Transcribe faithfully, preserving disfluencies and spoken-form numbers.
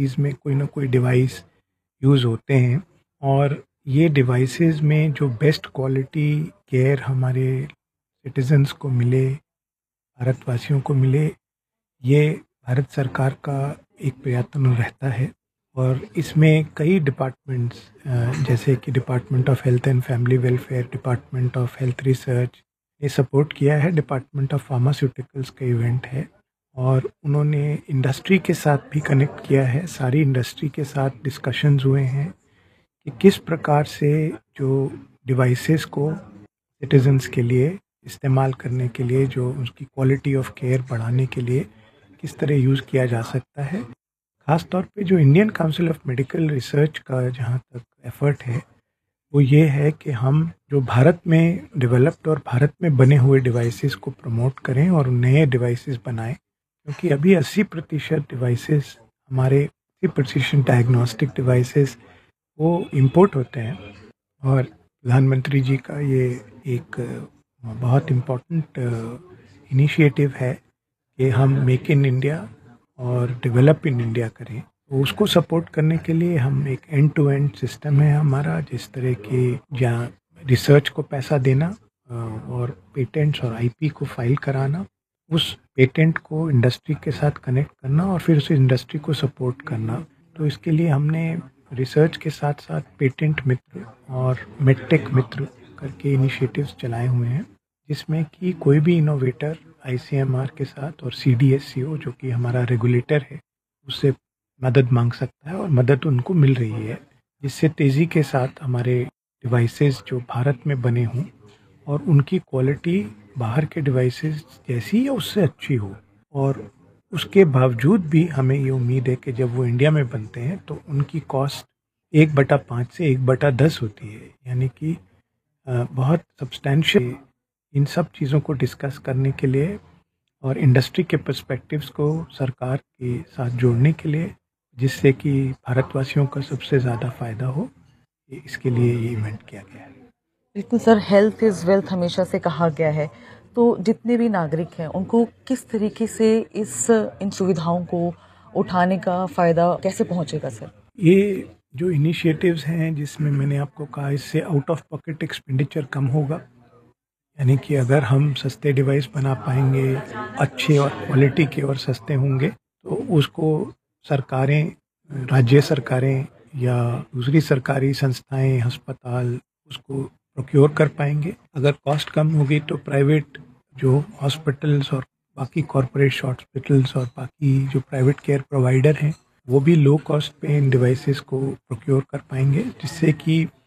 Facilities में कोई ना कोई डिवाइस यूज़ होते हैं और ये डिवाइसेस में जो बेस्ट क्वालिटी केयर हमारे सिटीजन्स को मिले, भारतवासियों को मिले, ये भारत सरकार का एक प्रयत्न रहता है। और इसमें कई डिपार्टमेंट्स जैसे कि department of health and family welfare, department of health research, ये सपोर्ट किया है। डिपार्टमेंट ऑफ फार्मास्यूटिकल्स का इवेंट है और उन्होंने इंडस्ट्री के साथ भी कनेक्ट किया है। सारी इंडस्ट्री के साथ डिस्कशंस हुए हैं कि किस प्रकार से जो डिवाइसेस को सिटीजन्स के लिए इस्तेमाल करने के लिए, जो उसकी क्वालिटी ऑफ केयर बढ़ाने के लिए किस तरह यूज़ किया जा सकता है। ख़ास तौर पे जो Indian council of medical research का जहाँ तक एफर्ट है वो ये है कि हम जो भारत में डेवलप्ड और भारत में बने हुए डिवाइसेस को प्रमोट करें और नए डिवाइसेस बनाएं, क्योंकि अभी अस्सी प्रतिशत डिवाइसेस हमारे अस्सी प्रतिशत डायग्नोस्टिक डिवाइसेस वो इंपोर्ट होते हैं। और प्रधानमंत्री जी का ये एक बहुत इम्पोर्टेंट इनिशिएटिव है कि हम मेक इन इंडिया और डेवलप इन इंडिया करें। तो उसको सपोर्ट करने के लिए हम एक एंड टू एंड सिस्टम है हमारा, जिस तरह की जहाँ रिसर्च को पैसा देना और पेटेंट्स और आईपी को फाइल कराना, उस पेटेंट को इंडस्ट्री के साथ कनेक्ट करना और फिर उस इंडस्ट्री को सपोर्ट करना। तो इसके लिए हमने रिसर्च के साथ साथ पेटेंट मित्र और मेडटेक मित्र करके इनिशिएटिव्स चलाए हुए हैं, जिसमें कि कोई भी इनोवेटर आईसीएमआर के साथ और सीडीएससीओ जो कि हमारा रेगुलेटर है उससे मदद मांग सकता है और मदद उनको मिल रही है, जिससे तेज़ी के साथ हमारे डिवाइसेस जो भारत में बने हों और उनकी क्वालिटी बाहर के डिवाइसेस जैसी या उससे अच्छी हो। और उसके बावजूद भी हमें ये उम्मीद है कि जब वो इंडिया में बनते हैं तो उनकी कॉस्ट एक बटा पाँच से एक बटा दस होती है, यानी कि बहुत सब्सटैंशियल। इन सब चीज़ों को डिस्कस करने के लिए और इंडस्ट्री के पर्सपेक्टिव्स को सरकार के साथ जोड़ने के लिए, जिससे कि भारतवासियों का सबसे ज़्यादा फ़ायदा हो, इसके लिए ये इवेंट किया गया है। बिल्कुल सर, हेल्थ इज़ वेल्थ हमेशा से कहा गया है, तो जितने भी नागरिक हैं उनको किस तरीके से इस इन सुविधाओं को उठाने का फ़ायदा कैसे पहुंचेगा सर? ये जो इनिशिएटिव्स हैं जिसमें मैंने आपको कहा, इससे आउट ऑफ पॉकेट एक्सपेंडिचर कम होगा, यानी कि अगर हम सस्ते डिवाइस बना पाएंगे, अच्छे और क्वालिटी के और सस्ते होंगे, तो उसको सरकारें, राज्य सरकारें या दूसरी सरकारी संस्थाएं, अस्पताल उसको प्रोक्योर कर पाएंगे। अगर कॉस्ट कम होगी तो प्राइवेट जो हॉस्पिटल्स और बाकी कॉरपोरेट हॉस्पिटल्स और बाकी जो प्राइवेट केयर प्रोवाइडर हैं वो भी लो कॉस्ट पे इन डिवाइसेस को प्रोक्योर कर पाएंगे, जिससे कि